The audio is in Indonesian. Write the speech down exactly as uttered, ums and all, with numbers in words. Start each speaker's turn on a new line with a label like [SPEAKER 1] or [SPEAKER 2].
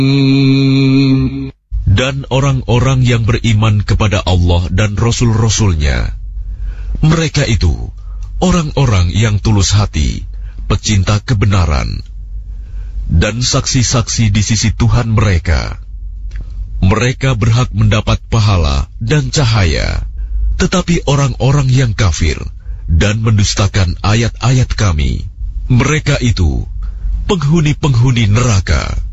[SPEAKER 1] Dan orang-orang yang beriman kepada Allah dan Rasul-Rasulnya, mereka itu orang-orang yang tulus hati, pecinta kebenaran, dan saksi-saksi di sisi Tuhan mereka. Mereka berhak mendapat pahala dan cahaya. Tetapi orang-orang yang kafir dan mendustakan ayat-ayat kami, mereka itu penghuni-penghuni neraka.